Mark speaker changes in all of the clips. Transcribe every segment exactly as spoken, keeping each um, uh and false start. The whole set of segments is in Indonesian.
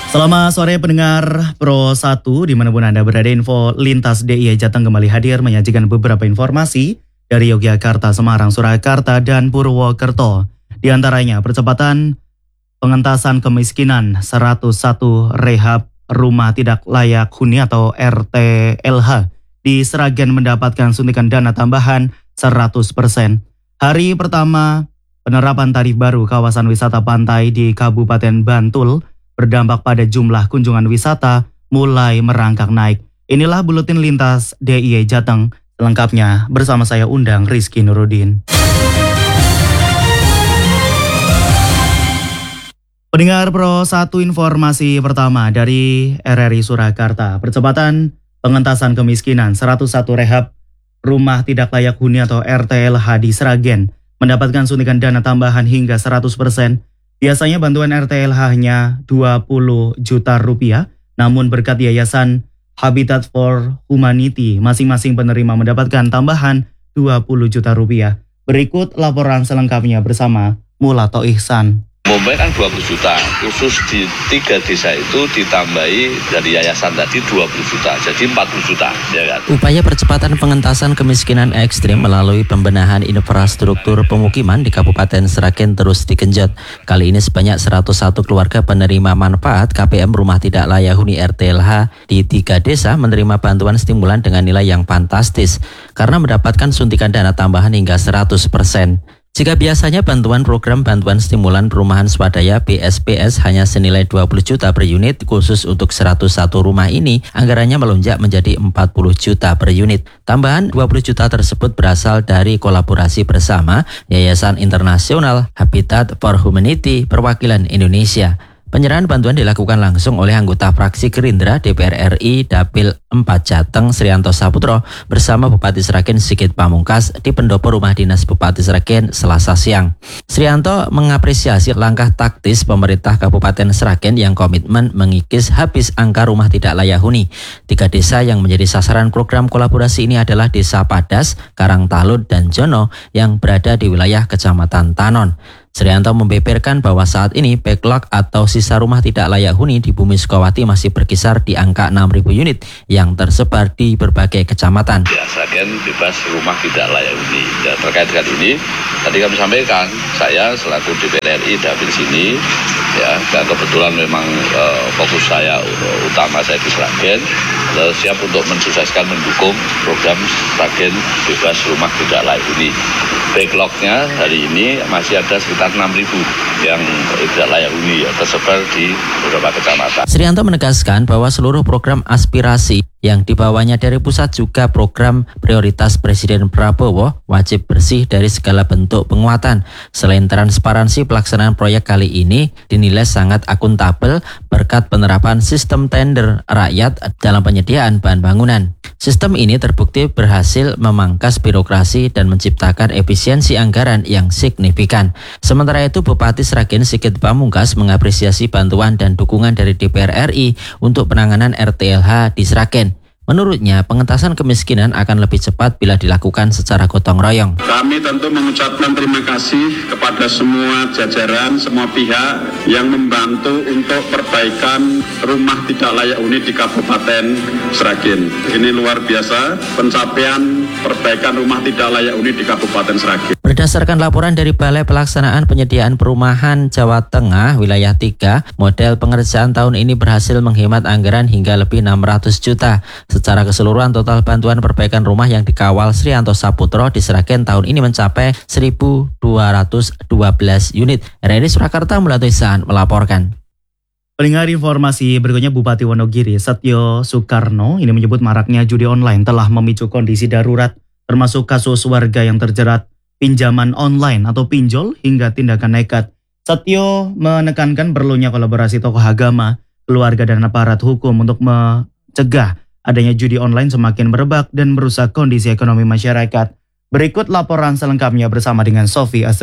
Speaker 1: Selamat sore pendengar Pro satu, dimanapun Anda berada. Info Lintas D I Y Jateng kembali hadir menyajikan beberapa informasi dari Yogyakarta, Semarang, Surakarta, dan Purwokerto. Di antaranya percepatan pengentasan kemiskinan seratus satu rehab rumah tidak layak huni atau R T L H di Sragen mendapatkan suntikan dana tambahan seratus persen. Hari pertama penerapan tarif baru kawasan wisata pantai di Kabupaten Bantul berdampak pada jumlah kunjungan wisata mulai merangkak naik. Inilah buletin lintas D I Y Jateng. Lengkapnya bersama saya Undang Rizky Nurudin. Pendengar Pro satu, informasi pertama dari R R I Surakarta. Percepatan pengentasan kemiskinan seratus satu rehab rumah tidak layak huni atau R T L H di Sragen mendapatkan suntikan dana tambahan hingga seratus persen. Biasanya bantuan R T L H hanya dua puluh juta rupiah, namun berkat Yayasan Habitat for Humanity, masing-masing penerima mendapatkan tambahan dua puluh juta rupiah. Berikut laporan selengkapnya bersama Mulato Ihsan.
Speaker 2: Mumbai kan dua puluh juta, khusus di tiga desa itu ditambahi dari yayasan tadi dua puluh juta, jadi empat puluh juta, ya kan?
Speaker 3: Upaya percepatan pengentasan kemiskinan ekstrim melalui pembenahan infrastruktur pemukiman di Kabupaten Sragen terus digenjot. Kali ini sebanyak seratus satu keluarga penerima manfaat K P M Rumah Tidak Layak Huni R T L H di tiga desa menerima bantuan stimulan dengan nilai yang fantastis karena mendapatkan suntikan dana tambahan hingga seratus persen. Jika biasanya bantuan program bantuan stimulan perumahan swadaya B S P S hanya senilai dua puluh juta per unit, khusus untuk seratus satu rumah ini anggarannya melonjak menjadi empat puluh juta per unit. Tambahan dua puluh juta tersebut berasal dari kolaborasi bersama Yayasan Internasional Habitat for Humanity Perwakilan Indonesia. Penyerahan bantuan dilakukan langsung oleh anggota fraksi Gerindra D P R R I Dapil empat Jateng Srianto Saputro bersama Bupati Sragen Sigit Pamungkas di pendopo rumah dinas Bupati Sragen Selasa siang. Srianto mengapresiasi langkah taktis pemerintah Kabupaten Sragen yang komitmen mengikis habis angka rumah tidak layak huni. Tiga desa yang menjadi sasaran program kolaborasi ini adalah Desa Padas, Karangtalud, dan Jono yang berada di wilayah Kecamatan Tanon. Srianto membeberkan bahwa saat ini backlog atau sisa rumah tidak layak huni di Bumi Sukawati masih berkisar di angka enam ribu unit yang tersebar di berbagai kecamatan.
Speaker 2: Ya, Sragen bebas rumah tidak layak huni. Ya, terkait dengan ini, tadi kami sampaikan, saya selaku D P R R I Dapil sini, ya, dan kebetulan memang uh, fokus saya uh, utama saya di Sragen, uh, siap untuk mensukseskan mendukung program Sragen bebas rumah tidak layak huni. Backlognya hari ini masih ada sekitar enam ribu yang tidak layak huni ya, tersebar di beberapa kecamatan.
Speaker 3: Srianto menegaskan bahwa seluruh program aspirasi yang dibawanya dari pusat juga program prioritas Presiden Prabowo wajib bersih dari segala bentuk penguatan. Selain transparansi, pelaksanaan proyek kali ini dinilai sangat akuntabel berkat penerapan sistem tender rakyat dalam penyediaan bahan bangunan. Sistem ini terbukti berhasil memangkas birokrasi dan menciptakan efisiensi anggaran yang signifikan. Sementara itu, Bupati Sragen Sigit Pamungkas mengapresiasi bantuan dan dukungan dari D P R R I untuk penanganan R T L H di Sragen. Menurutnya, pengentasan kemiskinan akan lebih cepat bila dilakukan secara gotong royong.
Speaker 4: Kami tentu mengucapkan terima kasih kepada semua jajaran, semua pihak yang membantu untuk perbaikan rumah tidak layak huni di Kabupaten Sragen. Ini luar biasa pencapaian perbaikan rumah tidak layak huni di Kabupaten Sragen.
Speaker 3: Berdasarkan laporan dari Balai Pelaksanaan Penyediaan Perumahan Jawa Tengah Wilayah tiga, model pengerjaan tahun ini berhasil menghemat anggaran hingga lebih enam ratus juta. Secara keseluruhan total bantuan perbaikan rumah yang dikawal Srianto Saputro di Sragen tahun ini mencapai seribu dua ratus dua belas unit. R R I Surakarta Mulato Ihsan melaporkan.
Speaker 1: Pendengar, informasi berikutnya, Bupati Wonogiri Setio Soekarno ini menyebut maraknya judi online telah memicu kondisi darurat, termasuk kasus warga yang terjerat pinjaman online atau pinjol hingga tindakan nekat. Setio menekankan perlunya kolaborasi tokoh agama, keluarga, dan aparat hukum untuk mencegah adanya judi online semakin merebak dan merusak kondisi ekonomi masyarakat. Berikut laporan selengkapnya bersama dengan Sofi Asegaf.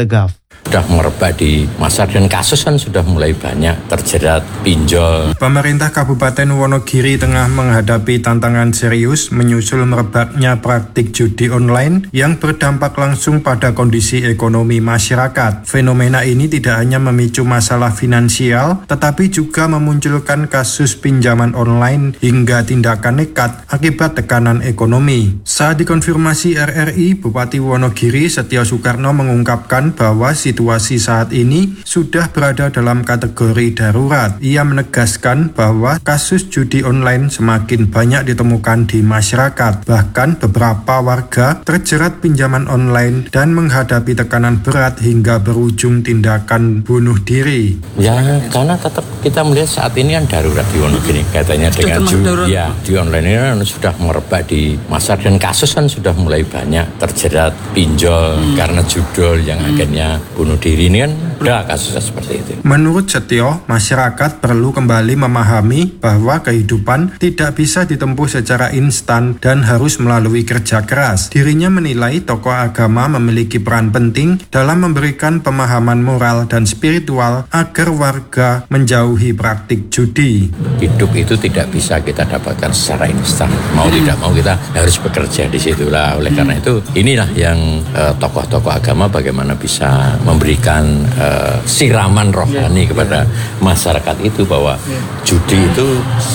Speaker 5: Sudah merebak di masyarakat dan kasus kan sudah mulai banyak terjerat pinjol.
Speaker 6: Pemerintah Kabupaten Wonogiri tengah menghadapi tantangan serius menyusul merebaknya praktik judi online yang berdampak langsung pada kondisi ekonomi masyarakat. Fenomena ini tidak hanya memicu masalah finansial, tetapi juga memunculkan kasus pinjaman online hingga tindakan nekat akibat tekanan ekonomi. Saat dikonfirmasi R R I, Bupati Wonogiri Setio Soekarno mengungkapkan bahwa situasi saat ini sudah berada dalam kategori darurat. Ia menegaskan bahwa kasus judi online semakin banyak ditemukan di masyarakat. Bahkan beberapa warga terjerat pinjaman online dan menghadapi tekanan berat hingga berujung tindakan bunuh diri.
Speaker 5: Ya, karena tetap kita melihat saat ini kan darurat di Wonogiri. Katanya dengan judi ya, di online ini kan sudah merebak di masyarakat dan kasus kan sudah mulai banyak terjerat pinjol hmm. karena judul yang hmm. akhirnya bunuh diri. Ini kan ada kasusnya seperti itu.
Speaker 6: Menurut Setio, masyarakat perlu kembali memahami bahwa kehidupan tidak bisa ditempuh secara instan dan harus melalui kerja keras. Dirinya menilai tokoh agama memiliki peran penting dalam memberikan pemahaman moral dan spiritual agar warga menjauhi praktik judi.
Speaker 5: Hidup itu tidak bisa kita dapatkan secara instan. Mau hmm. tidak mau kita harus bekerja di situlah. Oleh hmm. karena itu, inilah yang uh, tokoh-tokoh agama bagaimana bisa memberikan uh, siraman rohani yeah. kepada yeah. masyarakat itu bahwa yeah. judi itu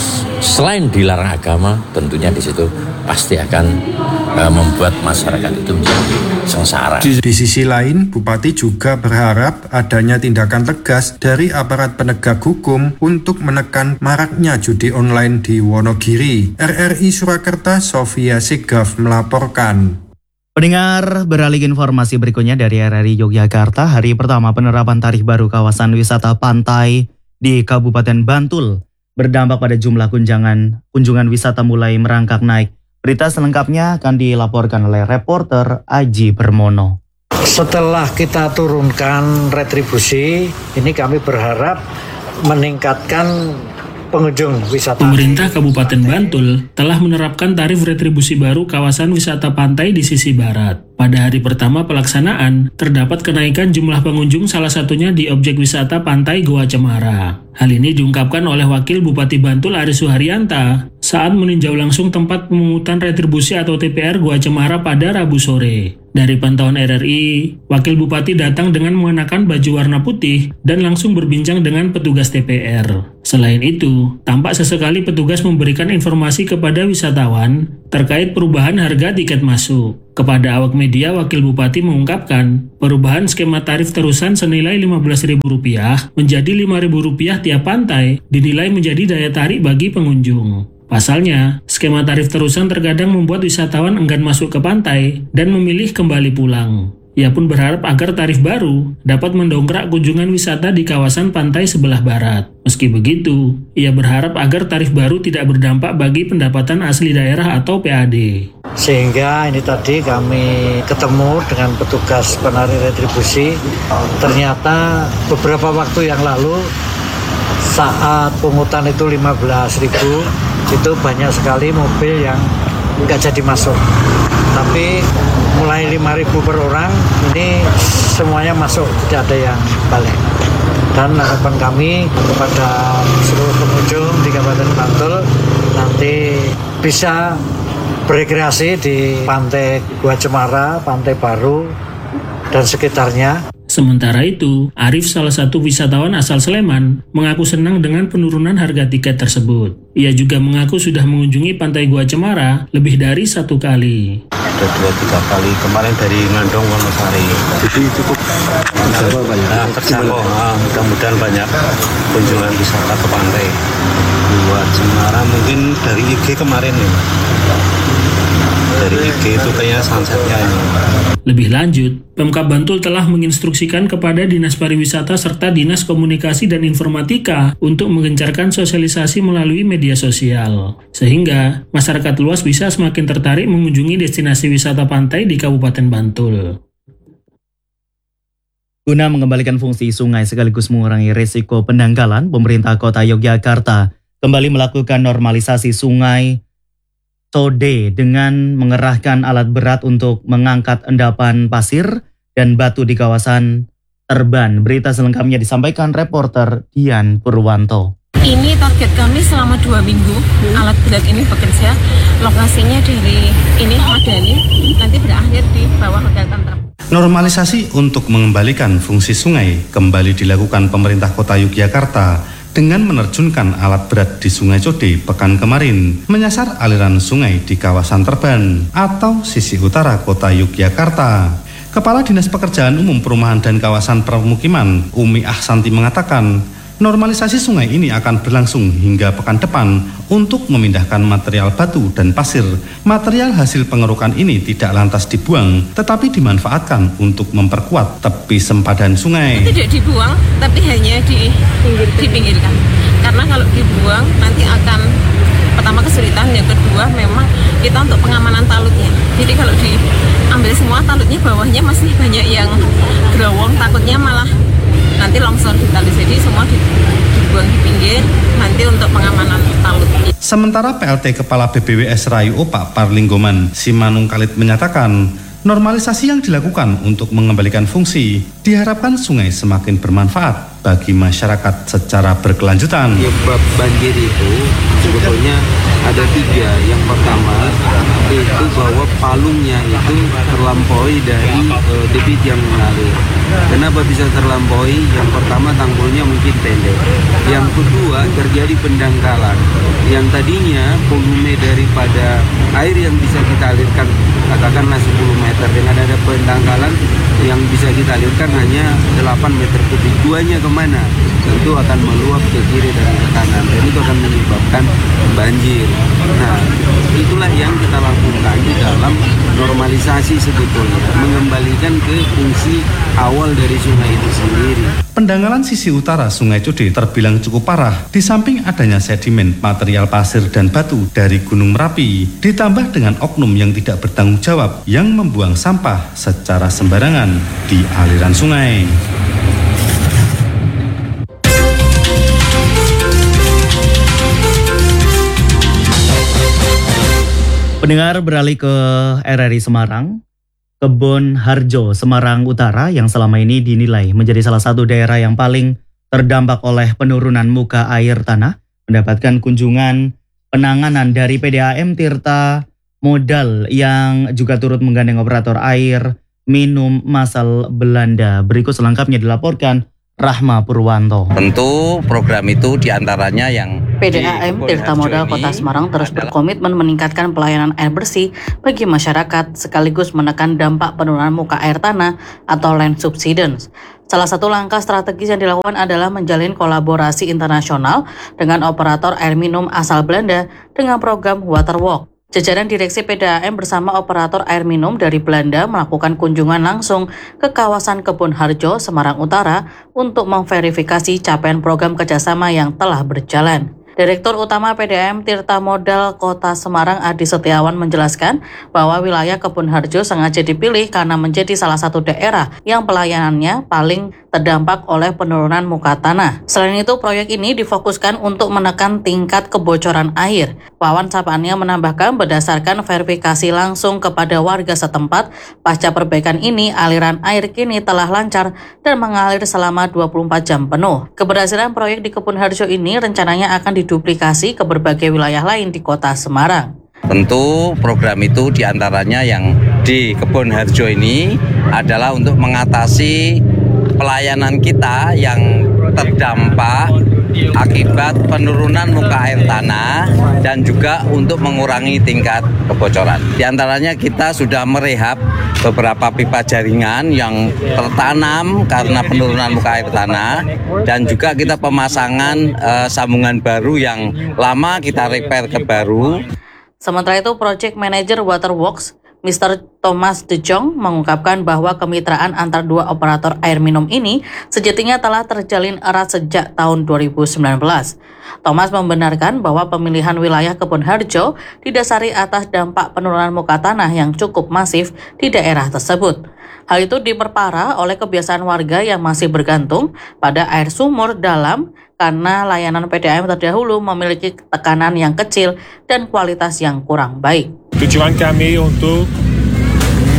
Speaker 5: selain dilarang agama, tentunya di situ pasti akan uh, membuat masyarakat itu menjadi sengsara.
Speaker 6: Di sisi lain, Bupati juga berharap adanya tindakan tegas dari aparat penegak hukum untuk menekan maraknya judi online di Wonogiri. R R I Surakarta, Sofia Sigaf melaporkan.
Speaker 1: Pendengar, beralih informasi berikutnya dari R R I Yogyakarta. Hari pertama penerapan tarif baru kawasan wisata pantai di Kabupaten Bantul berdampak pada jumlah kunjungan kunjungan wisata mulai merangkak naik. Berita selengkapnya akan dilaporkan oleh reporter Aji Permono.
Speaker 7: Setelah kita turunkan retribusi, ini kami berharap meningkatkan pengunjung wisata.
Speaker 8: Pemerintah Kabupaten Bantul telah menerapkan tarif retribusi baru kawasan wisata pantai di sisi barat. Pada hari pertama pelaksanaan, terdapat kenaikan jumlah pengunjung salah satunya di objek wisata Pantai Goa Cemara. Hal ini diungkapkan oleh Wakil Bupati Bantul Aris Suharyanta saat meninjau langsung tempat pemungutan retribusi atau T P R Goa Cemara pada Rabu sore. Dari pantauan R R I, Wakil Bupati datang dengan mengenakan baju warna putih dan langsung berbincang dengan petugas T P R. Selain itu, tampak sesekali petugas memberikan informasi kepada wisatawan terkait perubahan harga tiket masuk. Kepada awak media, Wakil Bupati mengungkapkan perubahan skema tarif terusan senilai lima belas ribu rupiah menjadi lima ribu rupiah tiap pantai dinilai menjadi daya tarik bagi pengunjung. Pasalnya, skema tarif terusan terkadang membuat wisatawan enggan masuk ke pantai dan memilih kembali pulang. Ia pun berharap agar tarif baru dapat mendongkrak kunjungan wisata di kawasan pantai sebelah barat. Meski begitu, ia berharap agar tarif baru tidak berdampak bagi pendapatan asli daerah atau P A D.
Speaker 7: Sehingga ini tadi kami ketemu dengan petugas penarik retribusi. Ternyata beberapa waktu yang lalu saat pungutan itu lima belas ribu, itu banyak sekali mobil yang nggak jadi masuk. Tapi mulai lima ribu per orang, ini semuanya masuk, tidak ada yang balik. Dan harapan kami kepada seluruh pengunjung di Kabupaten Bantul nanti bisa berekreasi di Pantai Goa Cemara, Pantai Baru, dan sekitarnya.
Speaker 8: Sementara itu, Arif, salah satu wisatawan asal Sleman, mengaku senang dengan penurunan harga tiket tersebut. Ia juga mengaku sudah mengunjungi Pantai Goa Cemara lebih dari satu kali.
Speaker 9: Ada dua tiga kali kemarin dari Ngandong Wonosari. Jadi cukup terjangkau banyak. Nah, terjangkau. Nah, mudah-mudahan banyak kunjungan wisata ke pantai Goa Cemara. Mungkin dari I G kemarin ya. Dari I G itu kayaknya sunsetnya ini.
Speaker 8: Lebih lanjut, Pemkab Bantul telah menginstruksikan kepada Dinas Pariwisata serta Dinas Komunikasi dan Informatika untuk menggencarkan sosialisasi melalui media sosial, sehingga masyarakat luas bisa semakin tertarik mengunjungi destinasi wisata pantai di Kabupaten Bantul.
Speaker 1: Guna mengembalikan fungsi sungai sekaligus mengurangi risiko pendangkalan, pemerintah Kota Yogyakarta kembali melakukan normalisasi sungai Sode dengan mengerahkan alat berat untuk mengangkat endapan pasir dan batu di kawasan terban. Berita selengkapnya disampaikan reporter Dian Purwanto.
Speaker 10: Ini target kami selama dua minggu, alat berat ini bekerja, lokasinya dari ini Madani, nanti berakhir di bawah Hotel Tentrem.
Speaker 11: Normalisasi untuk mengembalikan fungsi sungai kembali dilakukan pemerintah kota Yogyakarta dengan menerjunkan alat berat di Sungai Code pekan kemarin, menyasar aliran sungai di kawasan Terban atau sisi utara kota Yogyakarta. Kepala Dinas Pekerjaan Umum Perumahan dan Kawasan Permukiman, Umi Ahsanti mengatakan, normalisasi sungai ini akan berlangsung hingga pekan depan untuk memindahkan material batu dan pasir. Material hasil pengerukan ini tidak lantas dibuang, tetapi dimanfaatkan untuk memperkuat tepi sempadan sungai.
Speaker 10: Tidak dibuang, tapi hanya di, dipinggirkan. Karena kalau dibuang nanti akan pertama kesulitan, yang kedua memang kita untuk pengamanan talutnya. Jadi kalau diambil semua talutnya, bawahnya masih banyak yang gerowong, takutnya malah nanti longsor di talut, jadi semua dibuang di pinggir nanti untuk pengamanan talut.
Speaker 11: Sementara P L T Kepala B B W S Rayu Opak Parlinggoman Simanung Khalid menyatakan, normalisasi yang dilakukan untuk mengembalikan fungsi diharapkan sungai semakin bermanfaat bagi masyarakat secara berkelanjutan.
Speaker 12: Ya, bab banjir itu sebetulnya ada tiga. Yang pertama itu bahwa palungnya itu terlampaui dari uh, debit yang mengalir. Kenapa bisa terlampaui? Yang pertama tanggulnya mungkin pendek. Yang kedua terjadi pendangkalan. Yang tadinya volume daripada air yang bisa kita alirkan katakanlah sepuluh meter, dengan ada pendangkalan yang bisa kita alirkan hanya delapan meter kubik. Duanya kemana? Tentu akan meluap ke kiri dan ke kanan, dan itu akan menyebabkan banjir. Nah, itulah yang kita lakukan di dalam normalisasi sebetulnya, mengembalikan ke fungsi awal dari sungai itu sendiri.
Speaker 11: Pendangkalan sisi utara Sungai Code terbilang cukup parah, di samping adanya sedimen material pasir dan batu dari Gunung Merapi, ditambah dengan oknum yang tidak bertanggung jawab yang membuang sampah secara sembarangan di aliran sungai.
Speaker 1: Pendengar, beralih ke R R I Semarang. Kebon Harjo, Semarang Utara yang selama ini dinilai menjadi salah satu daerah yang paling terdampak oleh penurunan muka air tanah, mendapatkan kunjungan penanganan dari P D A M Tirta Modal yang juga turut menggandeng operator air minum masal Belanda. Berikut selengkapnya dilaporkan Rahma Purwanto.
Speaker 13: Tentu program itu diantaranya yang
Speaker 14: P D A M Tirta Modal Kota Semarang terus berkomitmen meningkatkan pelayanan air bersih bagi masyarakat sekaligus menekan dampak penurunan muka air tanah atau land subsidence. Salah satu langkah strategis yang dilakukan adalah menjalin kolaborasi internasional dengan operator air minum asal Belanda dengan program Waterwalk. Jajaran Direksi P D A M bersama operator air minum dari Belanda melakukan kunjungan langsung ke kawasan Kebon Harjo, Semarang Utara untuk memverifikasi capaian program kerjasama yang telah berjalan. Direktur Utama P D A M Tirta Modal Kota Semarang Adi Setiawan menjelaskan bahwa wilayah Kebon Harjo sengaja dipilih karena menjadi salah satu daerah yang pelayanannya paling terdampak oleh penurunan muka tanah. Selain itu, proyek ini difokuskan untuk menekan tingkat kebocoran air. Wawan Sapania menambahkan berdasarkan verifikasi langsung kepada warga setempat, pasca perbaikan ini aliran air kini telah lancar dan mengalir selama dua puluh empat jam penuh. Keberhasilan proyek di Kebon Harjo ini rencananya akan diduplikasi ke berbagai wilayah lain di Kota Semarang.
Speaker 13: Tentu program itu diantaranya yang di Kebon Harjo ini adalah untuk mengatasi pelayanan kita yang terdampak akibat penurunan muka air tanah dan juga untuk mengurangi tingkat kebocoran. Di antaranya kita sudah merehab beberapa pipa jaringan yang tertanam karena penurunan muka air tanah, dan juga kita pemasangan uh, sambungan baru yang lama kita repair ke baru.
Speaker 14: Sementara itu, Project Manager Waterworks Mister Thomas De Jong mengungkapkan bahwa kemitraan antar dua operator air minum ini sejatinya telah terjalin erat sejak tahun dua ribu sembilan belas. Thomas membenarkan bahwa pemilihan wilayah Kebon Harjo didasari atas dampak penurunan muka tanah yang cukup masif di daerah tersebut. Hal itu diperparah oleh kebiasaan warga yang masih bergantung pada air sumur dalam karena layanan P D A M terdahulu memiliki tekanan yang kecil dan kualitas yang kurang baik.
Speaker 15: Tujuan kami untuk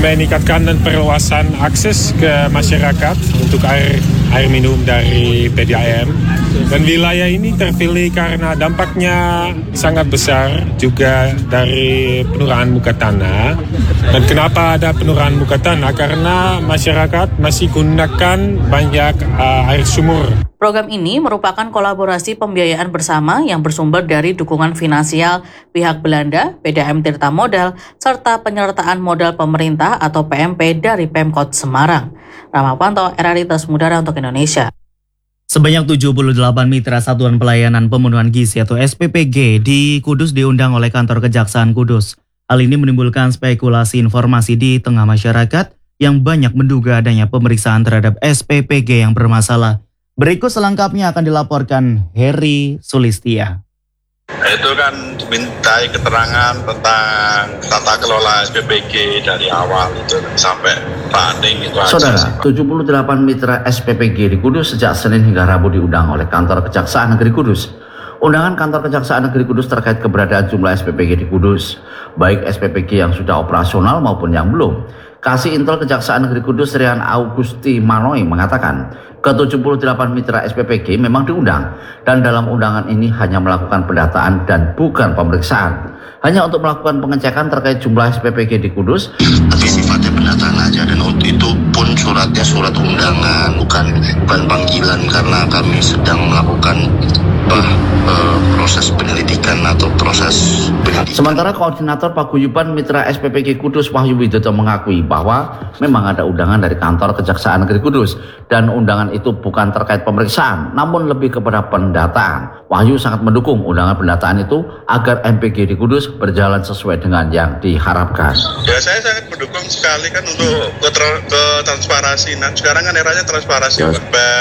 Speaker 15: meningkatkan dan perluasan akses ke masyarakat untuk air air minum dari P D A M. Dan wilayah ini terpilih karena dampaknya sangat besar juga dari penurunan muka tanah. Dan kenapa ada penurunan muka tanah? Karena masyarakat masih gunakan banyak uh, air sumur.
Speaker 14: Program ini merupakan kolaborasi pembiayaan bersama yang bersumber dari dukungan finansial pihak Belanda, P D A M Tirta Modal, serta penyertaan modal pemerintah atau P M P dari Pemkot Semarang. Ramapanto, R R I Terus Mudara untuk Indonesia.
Speaker 1: Sebanyak tujuh puluh delapan mitra Satuan Pelayanan Pemenuhan Gizi atau S P P G di Kudus diundang oleh Kantor Kejaksaan Kudus. Hal ini menimbulkan spekulasi informasi di tengah masyarakat yang banyak menduga adanya pemeriksaan terhadap S P P G yang bermasalah. Berikut selengkapnya akan dilaporkan Heri Sulistia.
Speaker 4: Itu kan dimintai keterangan tentang tata kelola S P P G dari awal itu sampai running itu aja.
Speaker 16: Saudara, tujuh puluh delapan mitra S P P G di Kudus sejak Senin hingga Rabu diundang oleh Kantor Kejaksaan Negeri Kudus. Undangan Kantor Kejaksaan Negeri Kudus terkait keberadaan jumlah S P P G di Kudus, baik S P P G yang sudah operasional maupun yang belum. Kasih Intel Kejaksaan Negeri Kudus Rian Augusti Manoi mengatakan, ke tujuh puluh delapan mitra S P P G memang diundang dan dalam undangan ini hanya melakukan pendataan dan bukan pemeriksaan. Hanya untuk melakukan pengecekan terkait jumlah S P P G di Kudus.
Speaker 17: Tapi sifatnya pendataan aja dan untuk itu pun suratnya surat undangan, bukan bukan panggilan karena kami sedang melakukan bah, eh, proses penyelidikan atau proses penyidikan.
Speaker 16: Sementara Koordinator Paguyuban Mitra S P P G Kudus Wahyu Widodo mengakui bahwa memang ada undangan dari Kantor Kejaksaan Negeri Kudus dan undangan itu bukan terkait pemeriksaan namun lebih kepada pendataan. Wahyu sangat mendukung undangan pendataan itu agar M P G di Kudus berjalan sesuai dengan yang diharapkan.
Speaker 4: Ya saya sangat mendukung sekali kan untuk ketransparansian. Sekarang kan eranya transparansi. Yes.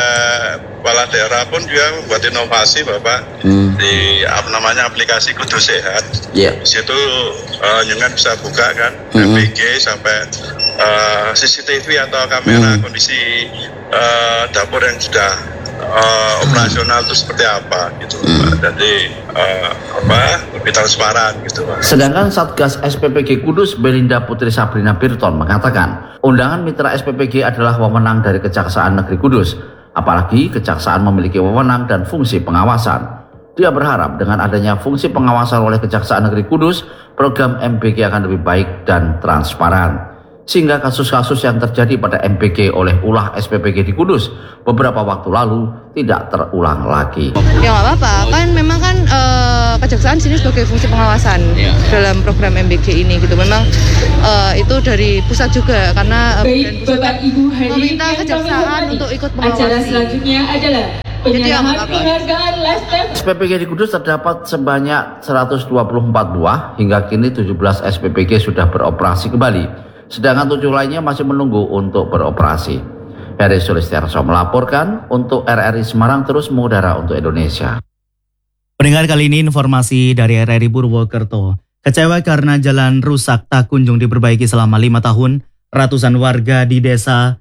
Speaker 4: Kepala daerah pun juga membuat inovasi Bapak hmm. di apa namanya aplikasi Kudus Sehat. Yeah. Di situ uh, jangan bisa buka kan hmm. M P G sampai uh, C C T V atau kamera hmm. kondisi uh, dapur yang sudah uh, operasional itu seperti apa gitu hmm. Pak. Jadi uh, apa lebih transparan gitu Pak.
Speaker 16: Sedangkan Satgas S P P G Kudus Belinda Putri Sabrina Birton mengatakan undangan mitra S P P G adalah wewenang dari Kejaksaan Negeri Kudus. Apalagi Kejaksaan memiliki wewenang dan fungsi pengawasan. Dia berharap dengan adanya fungsi pengawasan oleh Kejaksaan Negeri Kudus, program M P G akan lebih baik dan transparan. Sehingga kasus-kasus yang terjadi pada M P G oleh ulah S P P G di Kudus beberapa waktu lalu tidak terulang lagi.
Speaker 18: Ya nggak apa-apa, kan memang kan e, Kejaksaan sini sebagai fungsi pengawasan ya. Dalam program M P G ini gitu. Memang e, itu dari pusat juga karena
Speaker 19: Baik, Bapak Ibu
Speaker 18: meminta Kejaksaan untuk ikut mengawasi.
Speaker 19: Acara selanjutnya adalah penyerahan penghargaan Lifetime.
Speaker 16: S P P G di Kudus terdapat sebanyak seratus dua puluh empat buah, hingga kini tujuh belas S P P G sudah beroperasi kembali. Sedangkan tujuh lainnya masih menunggu untuk beroperasi. Heri Sulistiarso melaporkan untuk R R I Semarang Terus Mengudara untuk Indonesia.
Speaker 1: Pendengar, kali ini informasi dari R R I Purwokerto. Kecewa karena jalan rusak tak kunjung diperbaiki selama lima tahun, ratusan warga di desa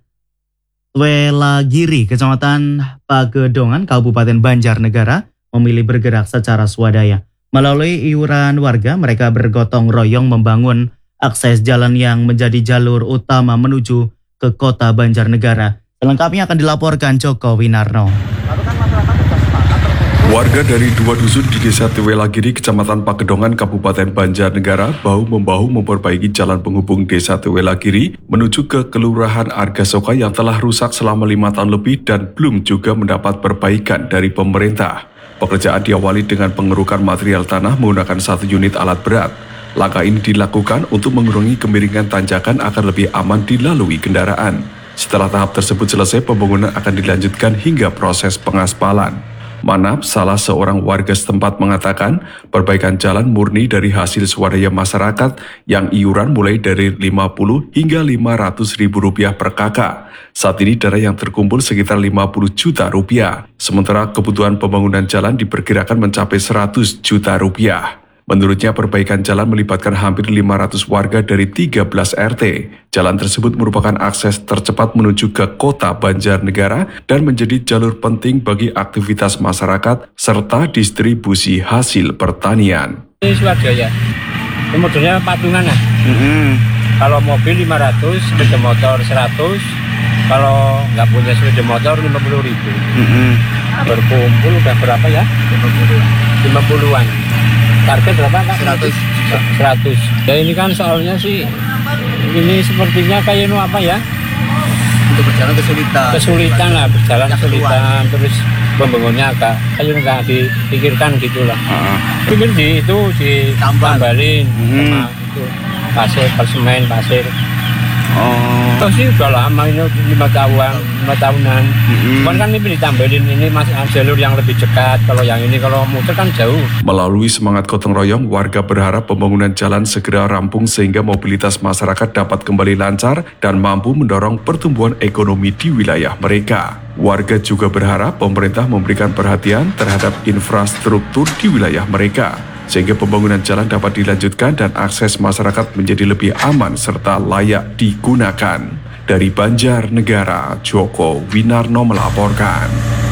Speaker 1: Welagiri, Kecamatan Pagedongan, Kabupaten Banjarnegara, memilih bergerak secara swadaya. Melalui iuran warga, mereka bergotong royong membangun akses jalan yang menjadi jalur utama menuju ke kota Banjarnegara. Selengkapnya akan dilaporkan Joko Winarno.
Speaker 20: Warga dari dua dusun di Desa Tewelagiri, Kecamatan Pagedongan, Kabupaten Banjarnegara, bahu-membahu memperbaiki jalan penghubung Desa Tewelagiri menuju ke Kelurahan Argasoka yang telah rusak selama lima tahun lebih dan belum juga mendapat perbaikan dari pemerintah. Pekerjaan diawali dengan pengerukan material tanah menggunakan satu unit alat berat. Langkah ini dilakukan untuk mengurangi kemiringan tanjakan agar lebih aman dilalui kendaraan. Setelah tahap tersebut selesai, pembangunan akan dilanjutkan hingga proses pengaspalan. Manap, salah seorang warga setempat, mengatakan perbaikan jalan murni dari hasil swadaya masyarakat yang iuran mulai dari lima puluh hingga lima ratus ribu rupiah per kakak. Saat ini dana yang terkumpul sekitar lima puluh juta rupiah. Sementara kebutuhan pembangunan jalan diperkirakan mencapai seratus juta rupiah. Menurutnya perbaikan jalan melibatkan hampir lima ratus warga dari tiga belas R T. Jalan tersebut merupakan akses tercepat menuju ke kota Banjarnegara dan menjadi jalur penting bagi aktivitas masyarakat serta distribusi hasil pertanian.
Speaker 21: Ini swadaya, kemudian patungan lah. Mm-hmm. Kalau mobil lima ratus, sepeda motor seratus, kalau nggak punya sepeda motor lima puluh ribu.
Speaker 1: Mm-hmm.
Speaker 21: Berkumpul udah berapa ya? lima puluhan. Target berapa Kak? seratus. seratus. Ya ini kan soalnya sih, ini sepertinya kayak ini apa ya?
Speaker 22: Untuk berjalan kesulitan.
Speaker 21: Kesulitan lah, berjalan kesulitan. Terus pembangunnya agak, kayak nggak dipikirkan gitulah. Mungkin uh-huh. di itu ditambalin hmm. sama itu pasir, semen, pasir. Oh. Terus sih udah lama ini lima tahunan, lima tahunan. Mm-hmm. Cuman kan ini ditambahin ini masih jalur yang lebih dekat. Kalau yang ini kalau muter kan jauh.
Speaker 20: Melalui semangat gotong royong, warga berharap pembangunan jalan segera rampung sehingga mobilitas masyarakat dapat kembali lancar dan mampu mendorong pertumbuhan ekonomi di wilayah mereka. Warga juga berharap pemerintah memberikan perhatian terhadap infrastruktur di wilayah mereka, sehingga pembangunan jalan dapat dilanjutkan dan akses masyarakat menjadi lebih aman serta layak digunakan. Dari Banjarnegara, Joko Winarno melaporkan.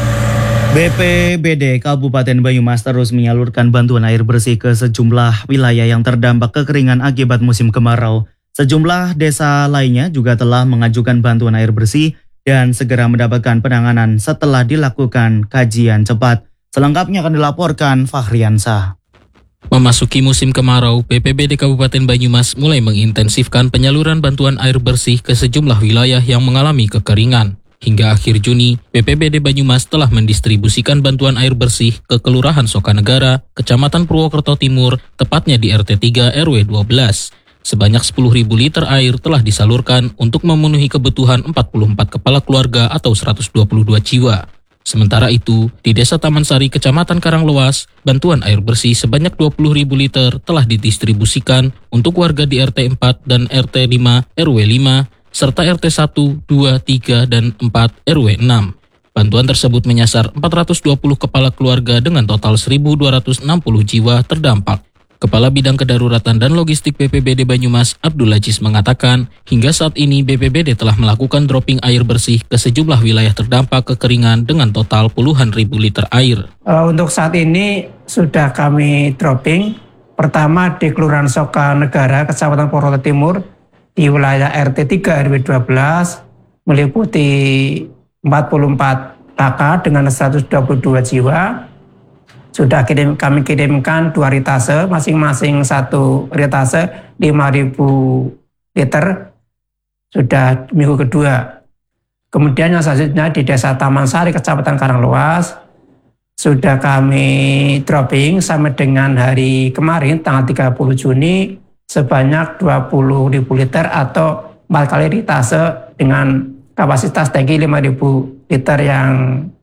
Speaker 1: B P B D Kabupaten Banyumas terus menyalurkan bantuan air bersih ke sejumlah wilayah yang terdampak kekeringan akibat musim kemarau. Sejumlah desa lainnya juga telah mengajukan bantuan air bersih dan segera mendapatkan penanganan setelah dilakukan kajian cepat. Selengkapnya akan dilaporkan Fahriansah.
Speaker 23: Memasuki musim kemarau, B P B D Kabupaten Banyumas mulai mengintensifkan penyaluran bantuan air bersih ke sejumlah wilayah yang mengalami kekeringan. Hingga akhir Juni, B P B D Banyumas telah mendistribusikan bantuan air bersih ke Kelurahan Sokanegara, Kecamatan Purwokerto Timur, tepatnya di R T tiga R W dua belas. Sebanyak sepuluh ribu liter air telah disalurkan untuk memenuhi kebutuhan empat puluh empat kepala keluarga atau seratus dua puluh dua jiwa. Sementara itu, di Desa Taman Sari, Kecamatan Karanglewas, bantuan air bersih sebanyak dua puluh ribu liter telah didistribusikan untuk warga di R T empat dan R T lima R W lima, serta R T satu, dua, tiga, dan empat R W enam. Bantuan tersebut menyasar empat ratus dua puluh kepala keluarga dengan total seribu dua ratus enam puluh jiwa terdampak. Kepala Bidang Kedaruratan dan Logistik B P B D Banyumas, Abdul Aziz mengatakan, hingga saat ini B P B D telah melakukan dropping air bersih ke sejumlah wilayah terdampak kekeringan dengan total puluhan ribu liter air.
Speaker 24: Uh, untuk saat ini sudah kami dropping, pertama di Kelurahan Sokanegara, Kecamatan Purwokerto Timur, di wilayah R T tiga R W dua belas, meliputi empat puluh empat K K dengan seratus dua puluh dua jiwa. Sudah kirim, kami kirimkan dua ritase, masing-masing satu ritase lima ribu liter, sudah minggu kedua. Kemudian yang selanjutnya di Desa Taman Sari, Kecamatan Karanglewas, sudah kami dropping sampai dengan hari kemarin, tanggal tiga puluh Juni, sebanyak dua puluh ribu liter atau empat kali ritase dengan kapasitas tangki lima ribu liter yang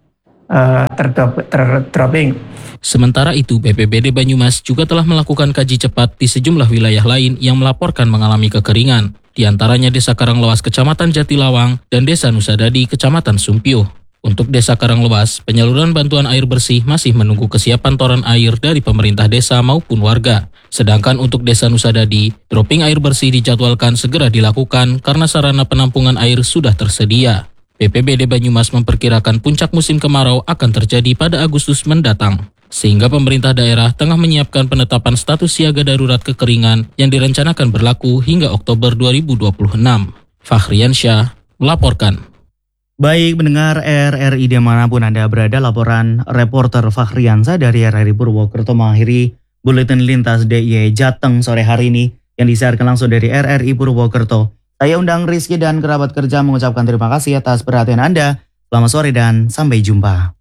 Speaker 24: uh, terdropping.
Speaker 23: Sementara itu, B P B D Banyumas juga telah melakukan kaji cepat di sejumlah wilayah lain yang melaporkan mengalami kekeringan, di antaranya Desa Karanglewas, Kecamatan Jatilawang, dan Desa Nusadadi, Kecamatan Sumpio. Untuk Desa Karanglewas, penyaluran bantuan air bersih masih menunggu kesiapan toren air dari pemerintah desa maupun warga. Sedangkan untuk Desa Nusadadi, dropping air bersih dijadwalkan segera dilakukan karena sarana penampungan air sudah tersedia. B P B D Banyumas memperkirakan puncak musim kemarau akan terjadi pada Agustus mendatang, sehingga pemerintah daerah tengah menyiapkan penetapan status siaga darurat kekeringan yang direncanakan berlaku hingga Oktober dua ribu dua puluh enam. Fahriansyah melaporkan.
Speaker 1: Baik pendengar R R I dimanapun Anda berada, laporan reporter Fahriansyah dari R R I Purwokerto mengakhiri Buletin Lintas D I Y Jateng sore hari ini yang disiarkan langsung dari R R I Purwokerto. Saya undang Rizky dan kerabat kerja mengucapkan terima kasih atas perhatian Anda. Selamat sore dan sampai jumpa.